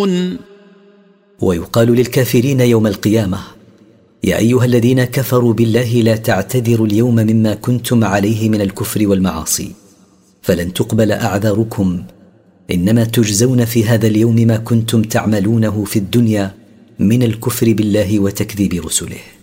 ويقال للكافرين يوم القيامة: يا أيها الذين كفروا بالله لا تعتذروا اليوم مما كنتم عليه من الكفر والمعاصي، فلن تقبل أعذاركم، إنما تجزون في هذا اليوم ما كنتم تعملونه في الدنيا من الكفر بالله وتكذيب رسله.